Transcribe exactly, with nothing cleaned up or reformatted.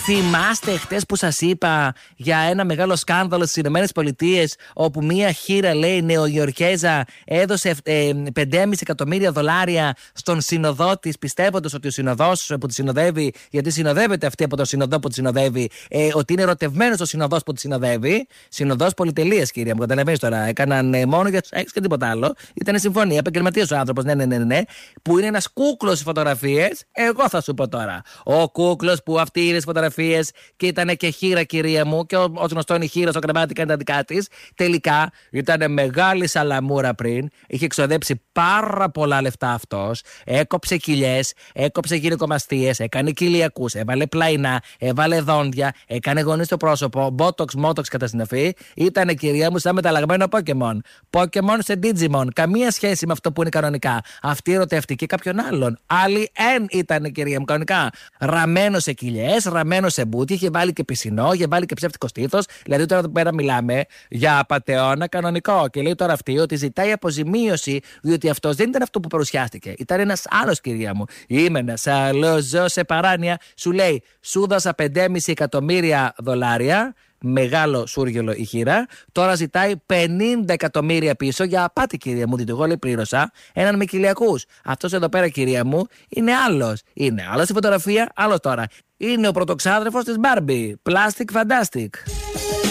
Θυμάστε χτες που σας είπα για ένα μεγάλο σκάνδαλο στις ΗΠΑ, όπου μία χήρα, λέει, νεοϊορκέζα έδωσε ε, πέντε κόμμα πέντε εκατομμύρια δολάρια στον συνοδό της, πιστεύοντας ότι ο συνοδός που τη συνοδεύει, γιατί συνοδεύεται αυτή από το συνοδό που τη συνοδεύει, ε, ότι είναι ερωτευμένος ο συνοδός που τη συνοδεύει. Συνοδός πολυτελείας, κυρία μου, καταλαβαίνεις τώρα. Έκαναν ε, μόνο για σεξ και τίποτα άλλο. Ήταν συμφωνία, επαγγελματίας ο άνθρωπος, ναι, ναι, ναι, ναι. Που είναι ένας κούκλος στις φωτογραφίες. Εγώ θα σου πω τώρα. Ο κούκλος που αυτή είδε φωτογραφίες και ήταν και χείρα, κυρία μου, και ως γνωστό είναι η χείρα στο κρεβάτι κάνει τα δικά της. Τελικά ήταν μεγάλη σαλαμούρα πριν. Είχε εξοδέψει πάρα πολλά λεφτά αυτός. Έκοψε κοιλιές, έκοψε γυναικομαστίες, έκανε κοιλιακούς, έβαλε πλαϊνά, έβαλε δόντια, έκανε γονείς στο πρόσωπο, μπότοξ, μότοξ κατά συναφή. Ήταν, κυρία μου, σαν μεταλλαγμένο Pokémon. Pokémon σε Digimon. Καμία σχέση με αυτό που είναι κανονικά. Αυτή ερωτευτική κάποιον άλλον. Άλλη εν ήταν, κυρία μου, κανονικά. Ραμμένο σε κοιλιές, ραμμένο σε μπούτι, είχε βάλει και πισινό, είχε βάλει και ψεύτικο στήθος. Δηλαδή τώρα εδώ πέρα μιλάμε για απατεώνα κανονικό. Και λέει τώρα αυτή ότι ζητάει αποζημίωση, διότι αυτός δεν ήταν αυτό που παρουσιάστηκε. Ήταν ένας άλλος, κυρία μου. Είμαι ένας άλλος, ζω σε παράνοια. Σου λέει, σου δώσα πέντε κόμμα πέντε εκατομμύρια δολάρια. Μεγάλο σούργελο η χείρα. Τώρα ζητάει πενήντα εκατομμύρια πίσω για απάτη, κυρία μου. Διότι εγώ, λέει, πλήρωσα έναν με κοιλιακούς. Αυτός εδώ πέρα, κυρία μου, είναι άλλος. Είναι άλλος στη φωτογραφία, άλλος τώρα. Είναι ο πρωτοξάδρεφος της Barbie. Plastic Fantastic.